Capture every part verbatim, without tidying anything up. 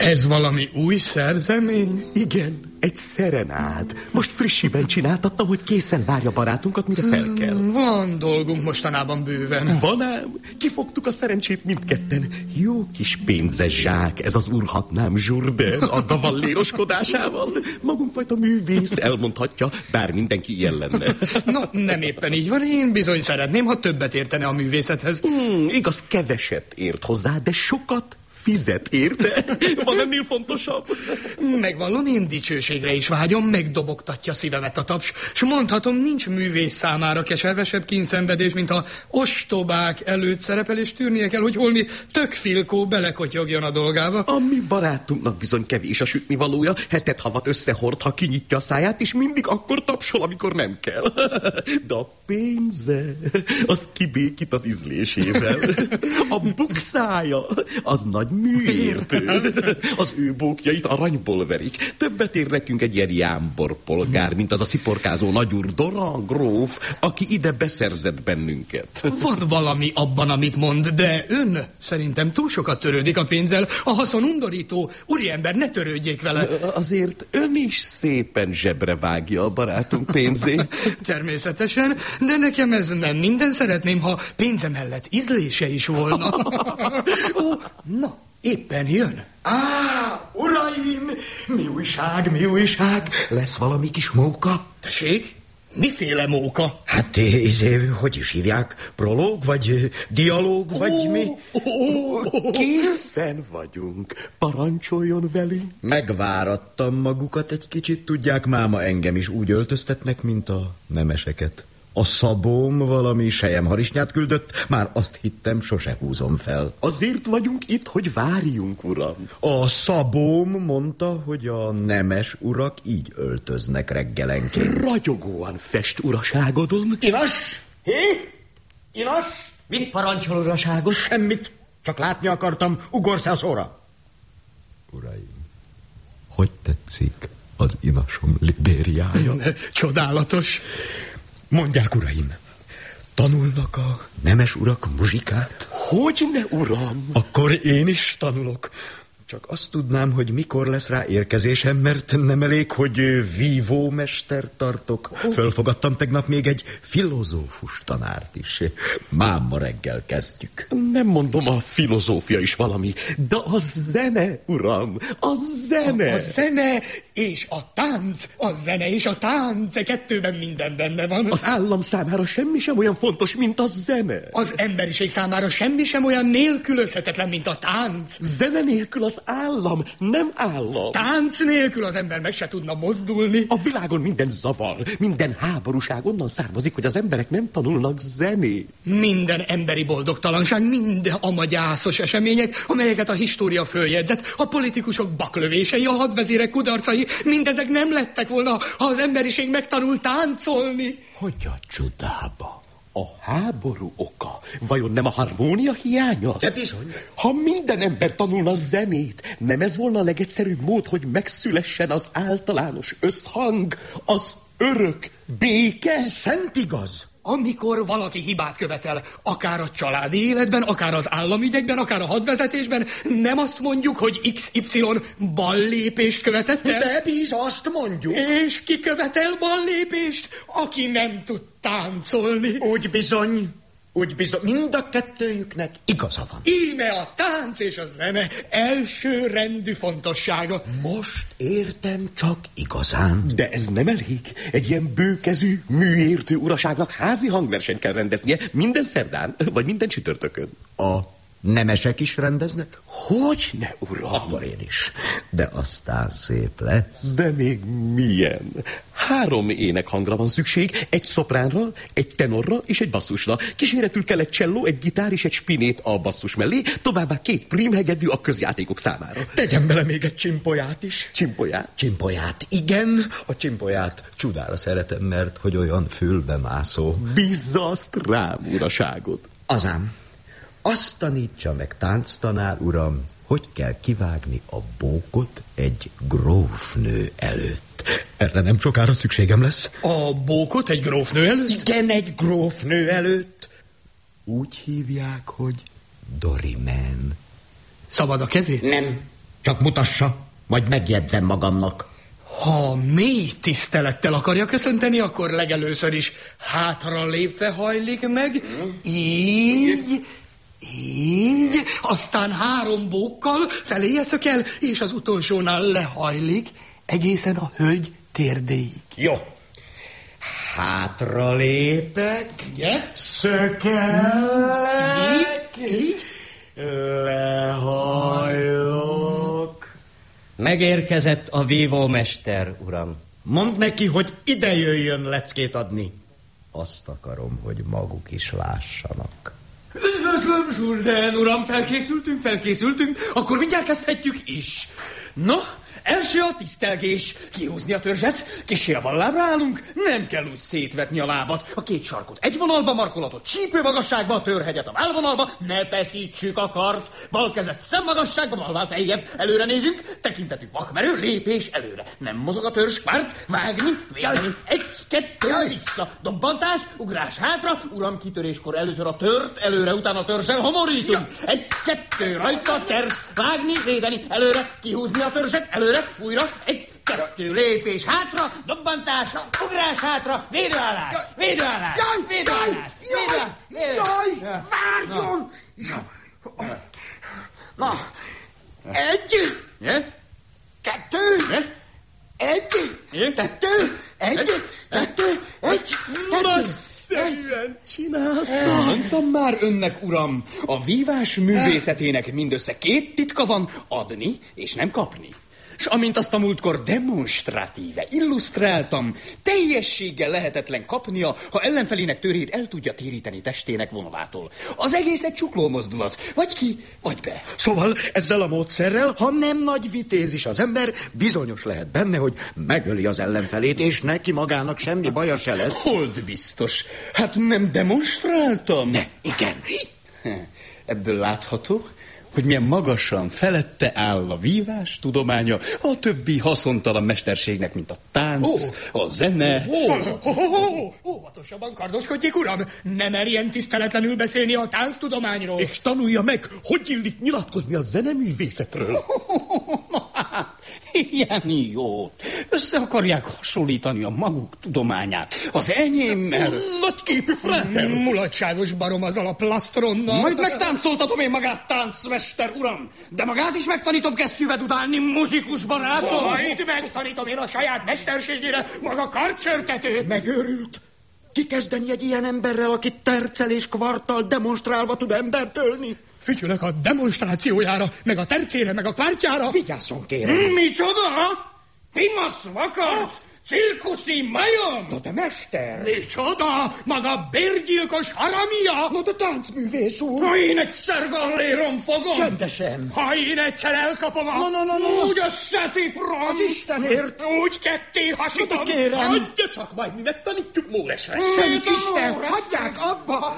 Ez valami új szerzemény? Igen, egy szerenád. Most frissiben csináltattam, hogy készen várja barátunkat, mire fel kell. Van dolgunk mostanában bőven. Van ám? Kifogtuk a szerencsét mindketten. Jó kis pénzes zsák, ez az urhatnám Jourdain a gavalléroskodásával. Magunk vagy a művész elmondhatja, bár mindenki ilyen lenne. No, nem éppen így van. Én bizony szeretném, ha többet értene a művészethez. Hmm, igaz, keveset ért hozzá, de sokat fizet érte. Van ennél fontosabb? Megvallom, én dicsőségre is vágyom, megdobogtatja szívemet a taps, s mondhatom, nincs művész számára keservesebb kínszenvedés, mint a ostobák előtt szerepel, és tűrnie kell, hogy holmi tökfilkó belekotyogjon a dolgába. A mi barátunknak bizony kevés a sütnivalója, hetet havat összehord, ha kinyitja a száját, és mindig akkor tapsol, amikor nem kell. De a pénze, az kibékít az ízlésével. A bukszája, az nagy műértő. Az ő bókjait aranyból verik. Többet ér nekünk egy ilyen jámborpolgár, mint az a sziporkázó nagyúr Doran gróf, aki ide beszerzett bennünket. Van valami abban, amit mond, de ön szerintem túl sokat törődik a pénzzel. A haszon undorító. Úriember, ne törődjék vele. Azért ön is szépen zsebre vágja a barátunk pénzét. Természetesen, de nekem ez nem minden. Szeretném, ha pénze mellett ízlése is volna. Ó, na, éppen jön. Á, uraim, mi újság, mi újság? Lesz valami kis móka? Tessék? Miféle móka? Hát, izé, hogy is hívják? Prológ, vagy dialóg, vagy oh, mi? Oh, oh, Készen vagyunk. Parancsoljon velünk. Megvárattam magukat egy kicsit, tudják, máma engem is úgy öltöztetnek, mint a nemeseket. A szabóm valami selyemharisnyát küldött, már azt hittem, sose húzom fel. Azért vagyunk itt, hogy várjunk, uram. A szabóm mondta, hogy a nemes urak így öltöznek reggelenként. Ragyogóan fest uraságodon. Inas! Hé? Inas? Mit parancsol, uraságos? Semmit, csak látni akartam, ugorsz a szóra. Uraim, hogy tetszik az inasom libériája? Csodálatos. Mondják, uraim, tanulnak a nemes urak muzsikát? Hogyne, uram? Akkor én is tanulok. Csak azt tudnám, hogy mikor lesz rá érkezésem, mert nem elég, hogy vívómester tartok. Fölfogadtam tegnap még egy filozófus tanárt is. Máma reggel kezdjük. Nem mondom, a filozófia is valami, de a zene, uram, a zene. A, a zene és a tánc, a zene és a tánc, kettőben minden benne van. Az állam számára semmi sem olyan fontos, mint a zene. Az emberiség számára semmi sem olyan nélkülözhetetlen, mint a tánc. Zene nélkül az állam nem állam. Tánc nélkül az ember meg se tudna mozdulni. A világon minden zavar, minden háborúság onnan származik, hogy az emberek nem tanulnak zenét. Minden emberi boldogtalanság, mind a magyászos események, amelyeket a história följegyzett, a politikusok baklövései, a hadvezérek kudarcai, mindezek nem lettek volna, ha az emberiség megtanul táncolni. Hogy a csodába? A háború oka vajon nem a harmónia hiánya? De bizony. Ha minden ember tanulna zenét, nem ez volna a legegyszerűbb mód, hogy megszülessen az általános összhang, az örök béke? Szent igaz. Amikor valaki hibát követel, akár a családi életben, akár az államügyekben, akár a hadvezetésben, nem azt mondjuk, hogy iksz ipszilon ballépést követett el? De biz, azt mondjuk. És ki követel ballépést? Aki nem tud táncolni. Úgy bizony, úgy bizony, mind a kettőjüknek igaza van. Íme a tánc és a zene első rendű fontossága. Most értem csak igazán. De ez nem elég. Egy ilyen bőkezű, műértő uraságnak házi hangversenyt kell rendeznie minden szerdán, vagy minden csütörtökön. A nemesek is rendeznek? Hogyne, uram? Akkor én is. De aztán szép lesz. De még milyen? Három énekhangra van szükség, egy szopránra, egy tenorra és egy basszusra. Kíséretül kell egy cselló, egy gitár és egy spinét a basszus mellé, továbbá két prímhegedű a közjátékok számára. Tegyen bele még egy csimpolyát is. Csimpolyát? Csimpolyát, igen. A csimpolyát csudára szeretem, mert hogy olyan fülbemászó. Bízza azt rám, uraságod. Azám. Azt tanítsa meg, tánctanár uram, hogy kell kivágni a bókot egy grófnő előtt. Erre nem sokára szükségem lesz. A bókot egy grófnő előtt? Igen, egy grófnő előtt. Úgy hívják, hogy Dorimen. Szabad a kezét? Nem, Csak mutassa, majd megjegyzem magamnak. Ha mély tisztelettel akarja köszönteni, akkor legelőször is hátra lépve hajlik meg, így, így, aztán három bókkal feléje szökel, és az utolsónál lehajlik, egészen a hölgy térdéig. Jó. Hátra lépek, Igen? szökelek, Így, így. lehajlok. Megérkezett a vívómester, uram. Mondd neki, hogy ide jöjjön leckét adni. Azt akarom, hogy maguk is lássanak. Üdvözlöm, Jourdain uram, felkészültünk, felkészültünk, akkor mindjárt kezdhetjük is. No, első a tisztelgés. Kihúzni a törzset, kissé a ballábra állunk, nem kell úgy szétvetni a lábat. A két sarkot egy vonalba, markolatot csípő magasságba, a törhegyet a vállvonalba, ne feszítsük a kart. Bal kezet szemmagasságba, balvál feljebb, előre nézünk, tekintetük vakmerő, lépés előre. Nem mozog a törzs, párt, vágni, védeni, egy, kettő, vissza, dobbantás, ugrás hátra, uram, kitöréskor először a tört, előre, utána a törzsel homorítunk. Egy, kettő, rajta, tert, vágni, védeni, előre, kihúzni a törzset, előre, újra, egy, kettő, lépés hátra, dobbantás, ugrás hátra, védőállás, védőállás, védőállás, védőállás. Jaj, várjon! Na, egy, kettő, egy, kettő, egy, kettő, egy, Nagyszerűen csinálta. Mondtam már önnek, uram, a vívás művészetének mindössze két titka van, adni és nem kapni. És amint azt a múltkor demonstratíve illusztráltam, teljességgel lehetetlen kapnia, ha ellenfelének törét el tudja téríteni testének vonalától. Az egész egy csukló mozdulat. Vagy ki, vagy be. Szóval ezzel a módszerrel, ha nem nagy vitéz is az ember, bizonyos lehet benne, hogy megöli az ellenfelét, és neki magának semmi baja se lesz. Hold biztos. Hát nem demonstráltam? De igen. Ebből látható, hogy milyen magasan felette áll a vívás tudománya a többi haszontalan mesterségnek, mint a tánc, oh. a zene. Oh, oh, oh, oh, óvatosabban kardoskodjék, uram! Ne merjen tiszteletlenül beszélni a tánctudományról. És tanulja meg, hogy illik nyilatkozni a zeneművészetről. Ilyen jó. Össze akarják hasonlítani a maguk tudományát az enyémmel. Nagyképű fráter. Mulatságos barom az a plasztronnal. Majd megtáncoltatom én magát, táncmester uram, de magát is megtanítom kesztyűbe dudálni, muzsikus barátom. Majd megtanítom én a saját mesterségére maga karcsörtető. Megőrült. Kikezdeni egy ilyen emberrel, aki tercel és kvarttal demonstrálva tud embert ölni? Fütyülök a demonstrációjára, meg a tercére, meg a kvártyára. Vigyázzon, kérem. Micsoda? Pimasz vakar? Cirkuszi majom? Na de mester! Micsoda? Maga bérgyilkos haramia? Na de táncművész úr! Ha én egyszer galléron fogom. Csendesen! Ha én egyszer elkapom a... No, no, no, no. Úgy összetiprom. Az Istenért! Úgy ketté hasítom. Na de kérem! Hagyja csak, majd mi megtanítjuk Mólesre. Szent Isten! Hagyják abba!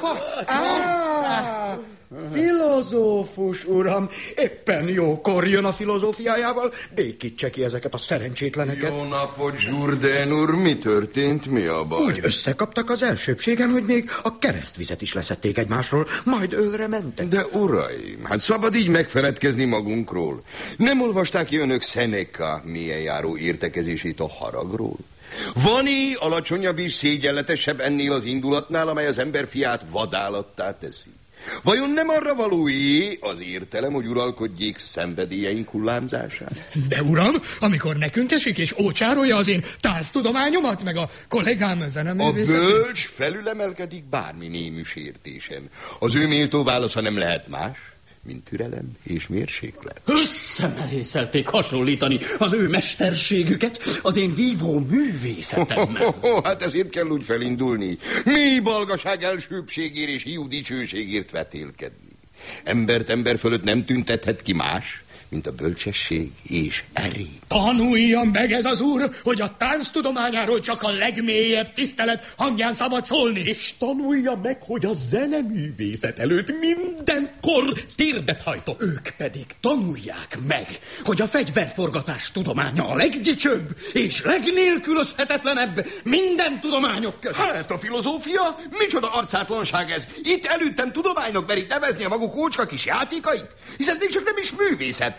Ah, filozófus uram! Éppen jókor jön a filozófiájával. Békítse ki ezeket a szerencsétleneket. Jó napot, Jourdain úr, mi történt, mi a baj? Úgy összekaptak az elsőbségen, hogy még a keresztvizet is leszették egymásról, majd ölre mentek. De uraim, hát szabad így megfeledkezni magunkról. Nem olvasták ki önök Seneca milyen járó értekezését a haragról? Van-e alacsonyabb és szégyenletesebb ennél az indulatnál, amely az ember fiát vadállattá teszi? Vajon nem arra valóé az értelem, hogy uralkodjék szenvedélyeink hullámzását? De uram, amikor nekünk esik és ócsárolja az én tánctudományomat, meg a kollégám A zeneművészetét. bölcs felülemelkedik bármi némű sértésen. Az ő méltó válasza nem lehet más, mint türelem és mérséklet. Összemerészelték hasonlítani az ő mesterségüket az én vívó művészetemmel. Oh, hát ezért kell úgy felindulni. Mi balgaság elsőbbségért és hiú dicsőségért vetélkedni. Embert ember fölött nem tüntethet ki más, mint a bölcsesség és erény. Tanulja meg ez az úr, hogy a tánctudományáról csak a legmélyebb tisztelet hangján szabad szólni. És tanulja meg, hogy a zeneművészet előtt mindenkor térdet hajtott. Ők pedig tanulják meg, hogy a fegyverforgatás tudománya a legdicsőbb és legnélkülözhetetlenebb minden tudományok között. Hát a filozófia? Micsoda arcátlanság ez? Itt előttem tudománynak merik nevezni a maguk ócska kis játékait? Hisz ez még csak nem is művészet,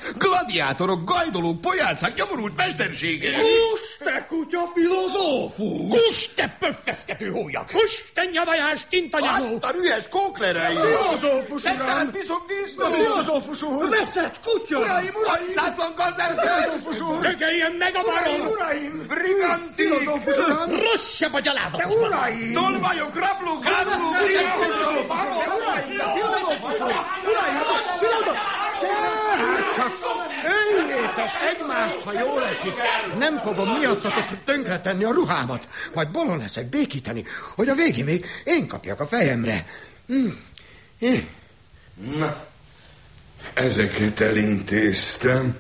Gladiátorok, gajdolók, pojácák, nyomorult mestersége! Kus, te kutya filozófus! Kus, te pöffesztető hólyag! Kus, te nyavajás tintanyagó! Hát a rühes kóklerei! Filozófus uram! Tehát piszok disznó! Filozófus úr! Veszett kutya! Uraim, uraim! Szátlan gazár! Filozófus úr! Tökeljen meg a barom! Uraim! Briganti! Filozófus uram! Rosszabb a gyalázatos De uraim! Tolvajok, rablók, árulók, titkosok! Filozófus úr! Uraim! Filozófus! Tehát csak öljétek egymást, ha jól esik. Nem fogom miattatok tönkretenni a ruhámat. Majd bolond leszek békíteni, hogy a végén még én kapjak a fejemre. Hm. Hm. Na, ezeket elintéztem.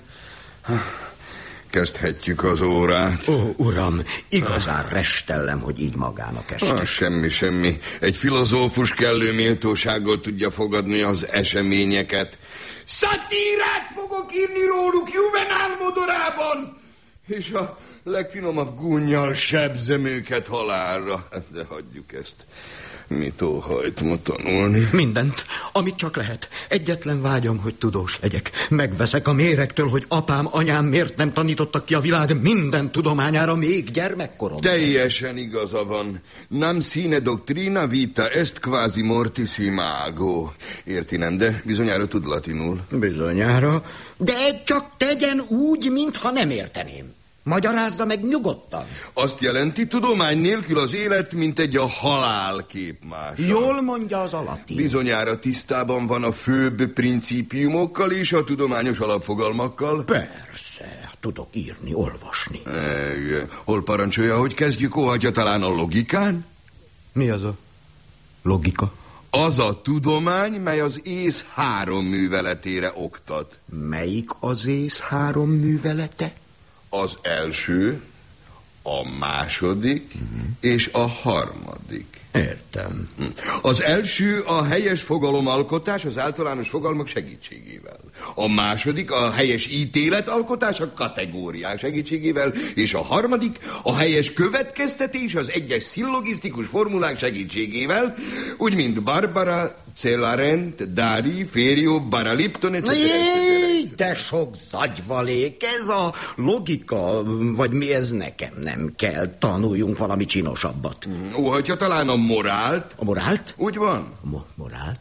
Kezdhetjük az órát. Ó, uram, igazán restellem, hogy így magának esik. Ah, semmi, semmi. Egy filozófus kellő méltósággal tudja fogadni az eseményeket. Szatírát fogok írni róluk Juvenál modorában, és a legfinomabb gúnnyal sebzem őket halálra. De hagyjuk ezt. Mit óhajt ma tanulni? Mindent, amit csak lehet. Egyetlen vágyam, hogy tudós legyek. Megveszek a méregtől, hogy apám, anyám miért nem tanítottak ki a világ minden tudományára még gyermekkoromban. Teljesen igaza van. Nem sine doctrina vita est quasi mortis imago. Érti nem, de bizonyára tud latinul. Bizonyára, de csak tegyen úgy, mintha nem érteném. Magyarázza meg nyugodtan. Azt jelenti, tudomány nélkül az élet, mint egy a halál képmása. Jól mondja az alatin. Bizonyára tisztában van a főbb principiumokkal és a tudományos alapfogalmakkal. Persze, tudok írni, olvasni. E, hol parancsolja, hogy kezdjük? Óhatja talán a logikán? Mi az a logika? Az a tudomány, mely az ész három műveletére oktat. Melyik az ész három művelete? Az első, a második uh-huh. és a harmadik. Értem. Az első a helyes fogalomalkotás az általános fogalmak segítségével. A második a helyes ítéletalkotás a kategóriák segítségével, és a harmadik a helyes következtetés az egyes szillogisztikus formulák segítségével, úgy mint Barbara, Celarent, Dari, Fério, Baralipton, et cetera. Jéj, de sok zagyvalék, ez a logika, vagy mi ez nekem nem kell, tanuljunk valami csinosabbat. Óhatja talán a morált? A morált? Úgy van. Mo- morált?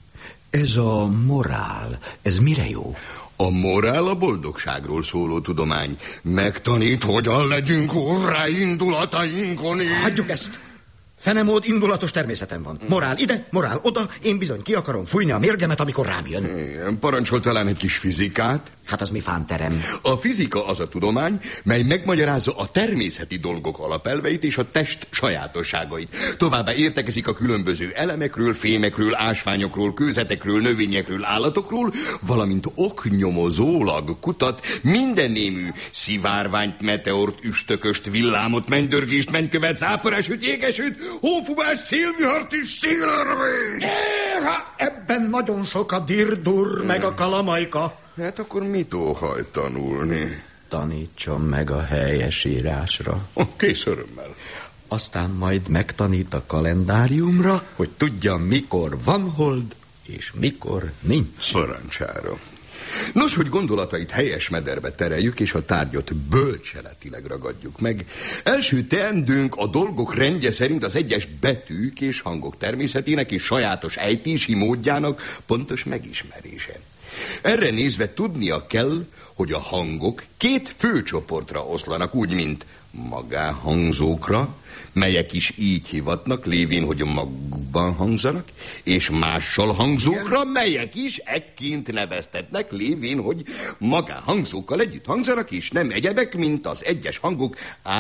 Ez a morál, ez mire jó? A morál a boldogságról szóló tudomány. Megtanít, hogyan legyünk urrá indulatainkon. Hagyjuk ezt! Fenemód indulatos természetem van. Morál ide, morál oda, én bizony ki akarom fújni a mérgemet, amikor rám jön. Igen, parancsol talán egy kis fizikát? Hát az mi fánterem? A fizika az a tudomány, mely megmagyarázza a természeti dolgok alapelveit és a test sajátosságait. Továbbá értekezik a különböző elemekről, fémekről, ásványokról, kőzetekről, növényekről, állatokról, valamint oknyomozólag kutat minden némű szivárványt, meteort, üstököst, villámot, mennydörgést, mennkövet, záporásüt, jégesüt, hófúvást, szélvihart és szélörvényt. Ha ebben nagyon sok a dirdur, meg a kalamajka. Hát akkor mit óhajt tanulni? Tanítson meg a helyes írásra. Kész örömmel. Aztán majd megtanít a kalendáriumra, hogy tudja, mikor van hold, és mikor nincs. Parancsára. Nos, hogy gondolatait helyes mederbe tereljük, és a tárgyat bölcseletileg ragadjuk meg. Első teendőnk a dolgok rendje szerint az egyes betűk és hangok természetének és sajátos ejtési módjának pontos megismerése. Erre nézve tudnia kell, hogy a hangok két fő csoportra oszlanak, úgy, mint magáhangzókra, melyek is így hivatnak, lévén, hogy magukban hangzanak, és mással hangzókra, melyek is ekként neveztetnek, lévén, hogy magáhangzókkal együtt hangzanak, és nem egyebek, mint az egyes hangok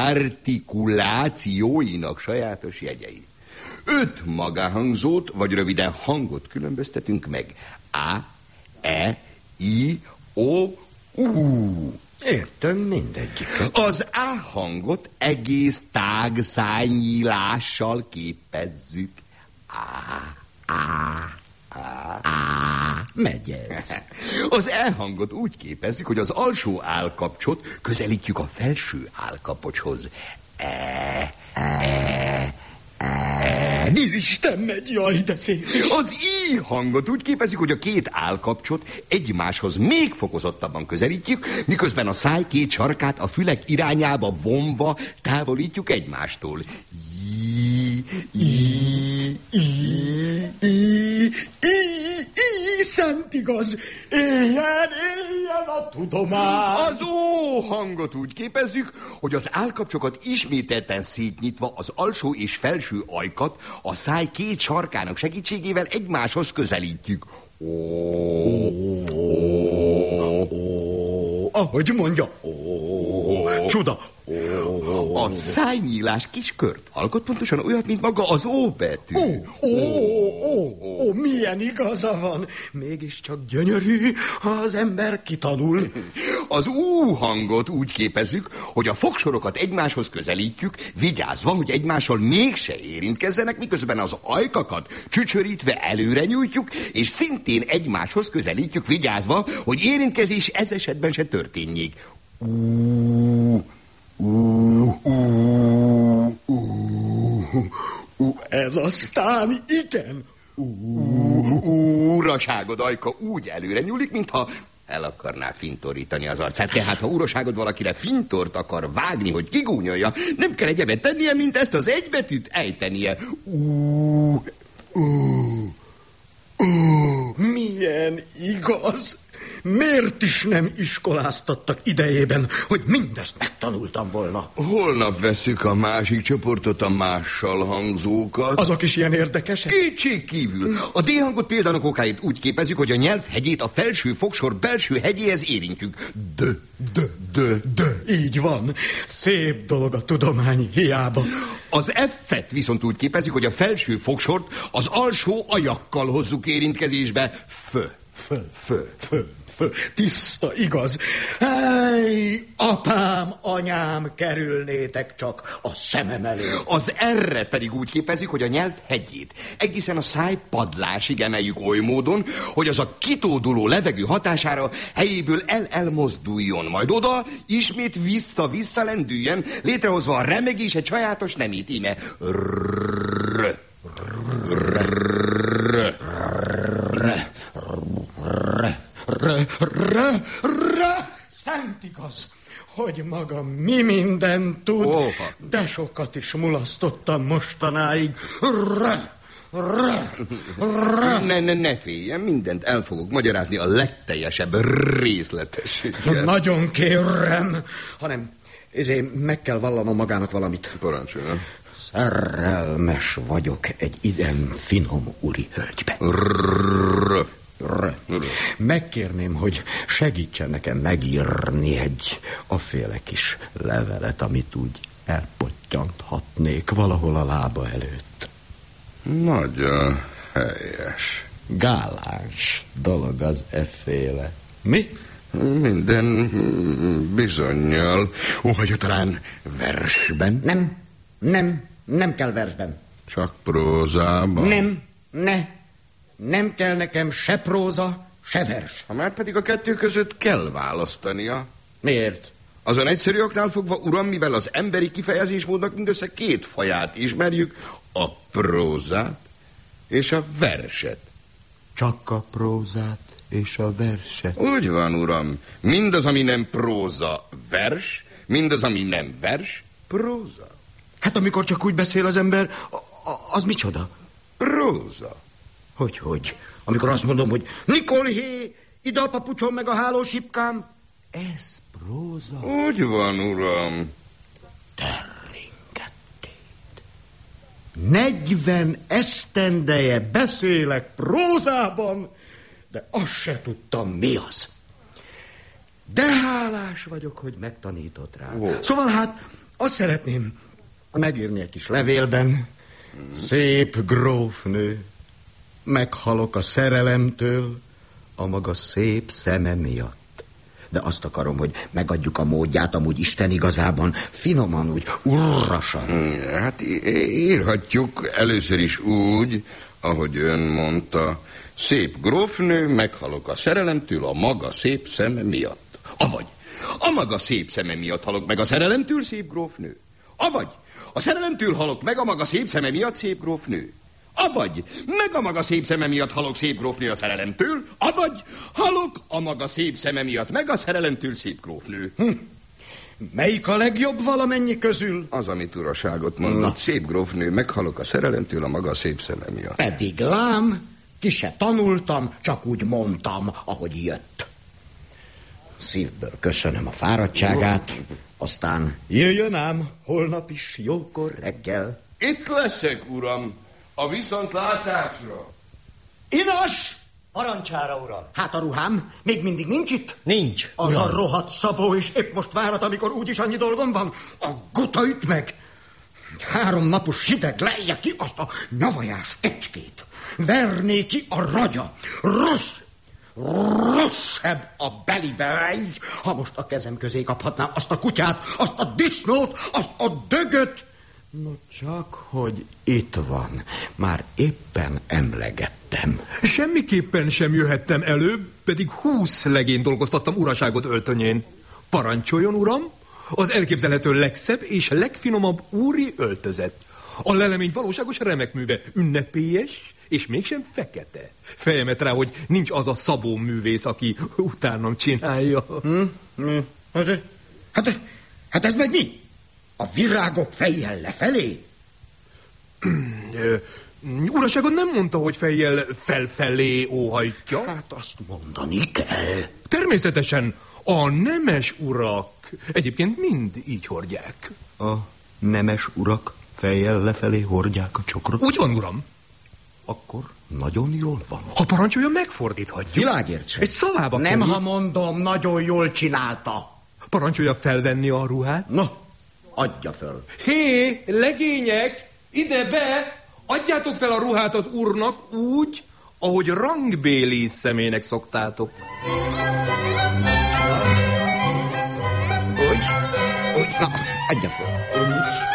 artikulációinak sajátos jegyei. Öt magáhangzót, vagy röviden hangot különböztetünk meg. A, E, I, O, U. Értem mindegyiket. Az A hangot egész tág szájnyílással képezzük. Á, á, á, á. Megy ez. Az E hangot úgy képezzük, hogy az alsó állkapcsot közelítjük a felső állkapocshoz. E, e, e. megy. Isten megy, jaj, de szép. Az I hangot úgy képezik, hogy a két állkapcsot egymáshoz még fokozottabban közelítjük, miközben a száj két sarkát a fülek irányába vonva távolítjuk egymástól. I, I, I, I, I, I, szent igaz. Éljen, éljen a tudomány. Az O hangot úgy képezzük, hogy az állkapcsokat ismételten szétnyitva az alsó és felső ajkat a száj két sarkának segítségével egymáshoz közelítjük. Ó, ahogy mondja, ó, csuda. A szájnyílás kis kört alkot, pontosan olyat, mint maga az O betű. Ó, ó, ó, ó, milyen igaza van. Mégiscsak gyönyörű, ha az ember kitanul. Az U hangot úgy képezzük, hogy a fogsorokat egymáshoz közelítjük, vigyázva, hogy egymással mégse érintkezzenek, miközben az ajkakat csücsörítve előre nyújtjuk, és szintén egymáshoz közelítjük, vigyázva, hogy érintkezés ez esetben se történjék. U, Uh, uh, uh, uh, ez aztán igen. Uh, uh, uraságod ajka úgy előre nyúlik, mintha el akarná fintorítani az arcát. Tehát, ha uraságod valakire fintort akar vágni, hogy kigúnyolja, nem kell egyebet tennie, mint ezt az egybetűt ejtenie. Uh, uh, uh, milyen igaz. Miért is nem iskoláztattak idejében, hogy mindezt megtanultam volna? Holnap veszük a másik csoportot, a mással hangzókat. Azok is ilyen érdekesek? Kétség kívül. A D hangot példának okáért úgy képezzük, hogy a nyelv hegyét a felső fogsor belső hegyéhez érintjük. D, d, d, d. Így van. Szép dolog a tudomány, hiába. Az F-et viszont úgy képezik, hogy a felső fogsort az alsó ajakkal hozzuk érintkezésbe. F, f, f, f. Tiszta, igaz. Hey, apám, anyám, kerülnétek csak a szemem elő. Az R-re pedig úgy képezik, hogy a nyelv hegyét egészen a száj padlásig emeljük oly módon, hogy az a kitóduló levegő hatására helyéből el-elmozduljon, majd oda ismét vissza-vissza lendüljen, létrehozva a remegés egy sajátos nemét, íme R. Re, re, re, szent igaz, hogy maga mi mindent tud, Oha. de sokat is mulasztottam mostanáig. Re, re, re. Ne, ne, ne féljen, mindent el fogok magyarázni a legteljesebb részletességgel. Nagyon kérem, hanem ezért meg kell vallanom magának valamit. Parancsoljon. Szerelmes vagyok egy iden finom úri hölgybe. R. R. Megkérném, hogy segítsen nekem megírni egy aféle kis levelet, amit úgy elpottyanthatnék valahol a lába előtt. Nagyon helyes. Gáláns dolog az efféle. Mi? Minden bizonnyal. Ó, hogy talán versben? Nem, nem, nem kell versben. Csak prózában? Nem, ne. Nem kell nekem se próza, se vers. Ha már pedig a kettő között kell választania. Miért? Azon egyszerű oknál fogva, uram, mivel az emberi kifejezésmódnak mindössze két faját ismerjük, a prózát és a verset. Csak a prózát és a verset. Úgy van, uram. Mindaz, ami nem próza, vers, mindaz, ami nem vers, próza. Hát amikor csak úgy beszél az ember, az micsoda? Próza. Hogy, hogy? Amikor azt mondom, hogy Nikolhé, ide a papucsom meg a hálósipkám, ez próza. Úgy van, uram. Terringettét. Negyven esztendeje beszélek prózában, de azt se tudtam, mi az. De hálás vagyok, hogy megtanított rá. Ó. Szóval hát azt szeretném megírni egy kis levélben. Szép grófnő, meghalok a szerelemtől a maga szép szeme miatt. De azt akarom, hogy megadjuk a módját, amúgy Isten igazában, finoman, úgy urrasan. Hát írhatjuk először is úgy, ahogy ön mondta. Szép grófnő, meghalok a szerelemtől a maga szép szeme miatt. Avagy, a maga szép szeme miatt halok meg a szerelemtől, szép grófnő. Avagy, a szerelemtől halok meg a maga szép szeme miatt, szép grófnő. Avagy meg a maga szép szeme miatt halok, szép grófnő, a szerelemtől, avagy halok a maga szép szeme miatt meg a szerelemtől, szép grófnő. Hm. Melyik a legjobb valamennyi közül? Az, amit uraságot mondott, na. Szép grófnő, meghalok a szerelemtől a maga szép szeme miatt. Pedig lám, ki se tanultam, csak úgy mondtam, ahogy jött. Szívből köszönöm a fáradtságát, aztán jöjjön ám holnap is jókor reggel. Itt leszek, uram, a viszontlátásra. Inas! Parancsára, uram. Hát a ruhám még mindig nincs itt? Nincs, Az uram. a rohadt Szabó is épp most várat, amikor úgyis annyi dolgom van. A guta üt meg. Három napos hideg lejje ki azt a nyavajás kecskét. Verné ki a ragya. Rossz, rosszebb a belibe, ha most a kezem közé kaphatnám azt a kutyát, azt a disznót, azt a dögöt. No csak, hogy itt van. Már éppen emlegettem. Semmiképpen sem jöhettem előbb, pedig húsz legényt dolgoztattam uraságot öltönyén. Parancsoljon, uram, az elképzelhető legszebb és legfinomabb úri öltözet. A lelemény valóságos remek műve, ünnepélyes, és mégsem fekete. Fejemet rá, hogy nincs az a Szabó művész, aki utánam csinálja. Hm? Hm? Hát, hát, hát ez meg mi? A virágok fejjel lefelé? Uraságon nem mondta, hogy fejjel felfelé óhajtja? Hát azt mondani kell. Természetesen a nemes urak egyébként mind így hordják. A nemes urak fejjel lefelé hordják a csokrot? Úgy van, uram. Akkor nagyon jól van. Ha parancsolja, megfordíthatjuk. Világértség. Egy szavába Nem, kerül. ha mondom, nagyon jól csinálta. Parancsolja felvenni a ruhát. No, adja föl. Hé, legények, ide be! Adjátok fel a ruhát az úrnak úgy, ahogy rangbéli személynek szoktátok. Úgy, úgy, na, adja föl. Úgy.